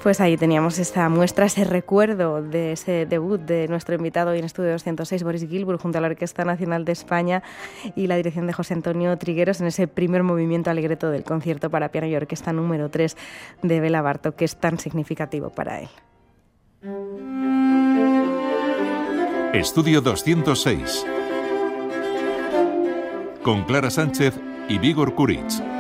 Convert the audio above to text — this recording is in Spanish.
Pues ahí teníamos esta muestra, ese recuerdo de ese debut de nuestro invitado hoy en Estudio 206, Boris Gilmour, junto a la Orquesta Nacional de España y la dirección de José Antonio Trigueros en ese primer movimiento alegreto del concierto para piano y orquesta número 3 de Béla Bartók, que es tan significativo para él. Estudio 206 con Clara Sánchez y Vígor Kuric.